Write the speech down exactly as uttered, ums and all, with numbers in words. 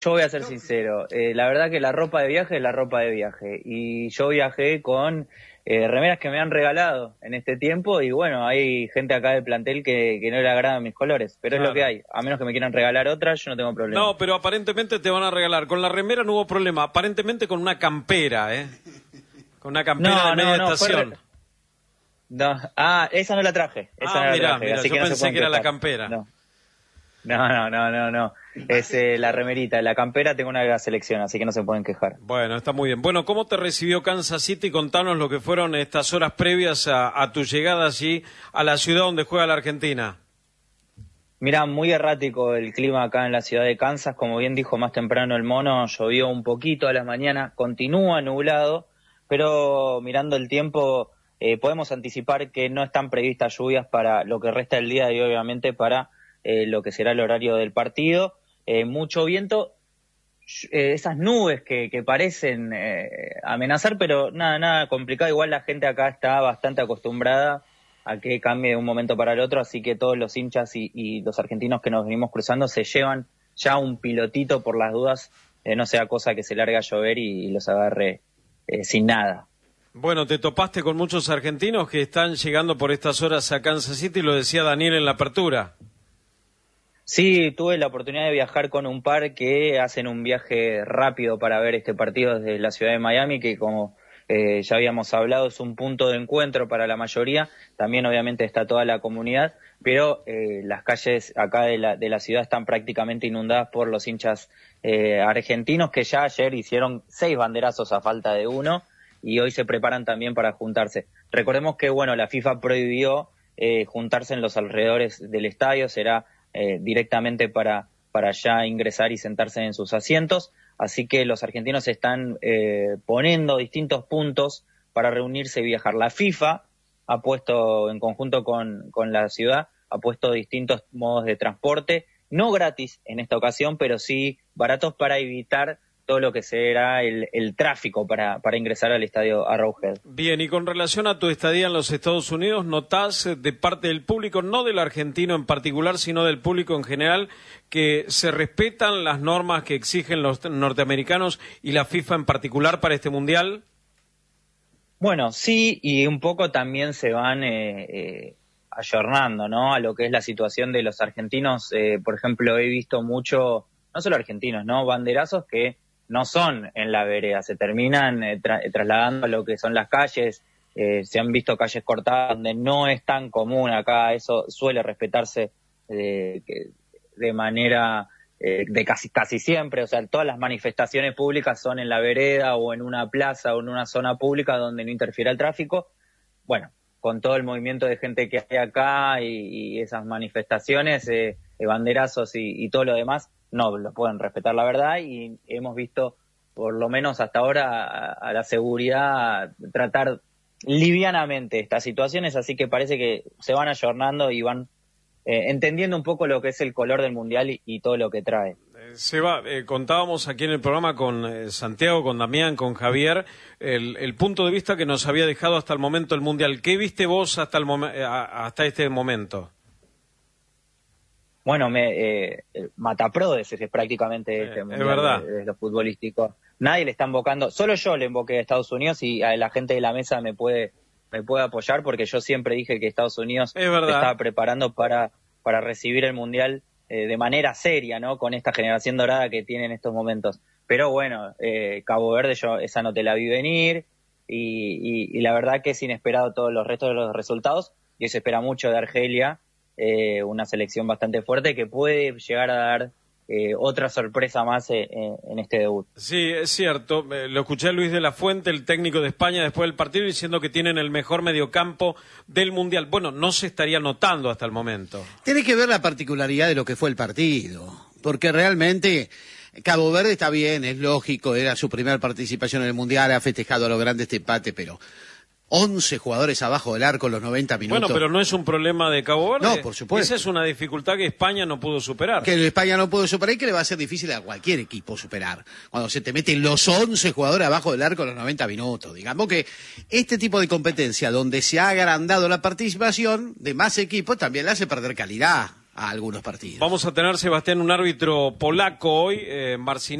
Yo voy a ser sincero, eh, la verdad que la ropa de viaje es la ropa de viaje y yo viajé con eh, remeras que me han regalado en este tiempo y bueno, hay gente acá del plantel que, que no le agradan mis colores, pero Claro. es lo que hay, a menos que me quieran regalar otra, yo no tengo problema. No, pero aparentemente te van a regalar. Con la remera no hubo problema, aparentemente con una campera, ¿eh? Con una campera No, de no, media no, fue estación. re- No, ah, esa no la traje, esa Ah, no la mirá, traje, mirá, así yo que no se pensé pueden que era la quejar. campera. No. No, no, no, no, no. Es eh, la remerita, la campera tengo una de la selección, así que no se pueden quejar. Bueno, está muy bien. Bueno, ¿cómo te recibió Kansas City? Contanos lo que fueron estas horas previas a, a tu llegada allí a la ciudad donde juega la Argentina. Mirá, muy errático el clima acá en la ciudad de Kansas, como bien dijo más temprano el mono, llovió un poquito a la mañana, continúa nublado, pero mirando el tiempo eh, podemos anticipar que no están previstas lluvias para lo que resta del día y obviamente para eh, lo que será el horario del partido. Eh, mucho viento, eh, esas nubes que, que parecen eh, amenazar, pero nada, nada complicado, igual la gente acá está bastante acostumbrada a que cambie de un momento para el otro, así que todos los hinchas y, y los argentinos que nos venimos cruzando se llevan ya un pilotito por las dudas, eh, no sea cosa que se largue a llover y, y los agarre eh, sin nada. Bueno, te topaste con muchos argentinos que están llegando por estas horas a Kansas City, lo decía Daniel en la apertura. Sí, tuve la oportunidad de viajar con un par que hacen un viaje rápido para ver este partido desde la ciudad de Miami, que como eh, ya habíamos hablado es un punto de encuentro para la mayoría, también obviamente está toda la comunidad, pero eh, las calles acá de la, de la ciudad están prácticamente inundadas por los hinchas eh, argentinos que ya ayer hicieron seis banderazos a falta de uno y hoy se preparan también para juntarse. Recordemos que bueno, la FIFA prohibió eh, juntarse en los alrededores del estadio, será Eh, directamente para, para ya ingresar y sentarse en sus asientos, así que los argentinos están eh, poniendo distintos puntos para reunirse y viajar. La FIFA ha puesto, en conjunto con, con la ciudad, ha puesto distintos modos de transporte, no gratis en esta ocasión, pero sí baratos para evitar todo lo que será el, el tráfico para, para ingresar al estadio Arrowhead. Bien, y con relación a tu estadía en los Estados Unidos, ¿notás eh, de parte del público, no del argentino en particular, sino del público en general, que se respetan las normas que exigen los norteamericanos y la FIFA en particular para este Mundial? Bueno, sí, y un poco también se van eh, eh, ayornando, ¿no? A lo que es la situación de los argentinos. Eh, por ejemplo, he visto mucho, no solo argentinos, ¿no? Banderazos que no son en la vereda, se terminan eh, tra trasladando a lo que son las calles, eh, se han visto calles cortadas donde no es tan común acá, eso suele respetarse de, de manera eh, de casi casi siempre, o sea, todas las manifestaciones públicas son en la vereda o en una plaza o en una zona pública donde no interfiera el tráfico. Bueno, con todo el movimiento de gente que hay acá y, y esas manifestaciones, eh, de banderazos y, y todo lo demás, no lo pueden respetar, la verdad, y hemos visto, por lo menos hasta ahora, a, a la seguridad tratar livianamente estas situaciones, así que parece que se van ayornando y van eh, entendiendo un poco lo que es el color del Mundial y, y todo lo que trae. Eh, Seba, eh, contábamos aquí en el programa con eh, Santiago, con Damián, con Javier, el, el punto de vista que nos había dejado hasta el momento el Mundial. ¿Qué viste vos hasta, el mom hasta este momento? Bueno, me, eh, Mataprodes es prácticamente Eh, este es mundial verdad. de, de lo futbolístico. Nadie le está invocando, solo yo le invoqué a Estados Unidos y a la gente de la mesa me puede me puede apoyar porque yo siempre dije que Estados Unidos Es se verdad. estaba preparando para para recibir el mundial eh, de manera seria, ¿no? Con esta generación dorada que tiene en estos momentos. Pero bueno, eh, Cabo Verde yo esa no te la vi venir y, y, y la verdad que es inesperado todos los restos de los resultados y se espera mucho de Argelia. Eh, una selección bastante fuerte que puede llegar a dar eh, otra sorpresa más eh, en este debut. Sí, es cierto. Eh, lo escuché a Luis de la Fuente, el técnico de España, después del partido, diciendo que tienen el mejor mediocampo del Mundial. Bueno, no se estaría notando hasta el momento. Tiene que ver la particularidad de lo que fue el partido, porque realmente Cabo Verde está bien, es lógico, era su primera participación en el Mundial, ha festejado a lo grande este empate, pero once jugadores abajo del arco en los noventa minutos. Bueno, pero no es un problema de Cabo Verde. No, por supuesto. Esa es una dificultad que España no pudo superar. Que España no pudo superar y que le va a ser difícil a cualquier equipo superar. Cuando se te meten los once jugadores abajo del arco en los noventa minutos. Digamos que este tipo de competencia, donde se ha agrandado la participación de más equipos, también le hace perder calidad. a algunos partidos. Vamos a tener, Sebastián, un árbitro polaco hoy, eh, Marcinelli.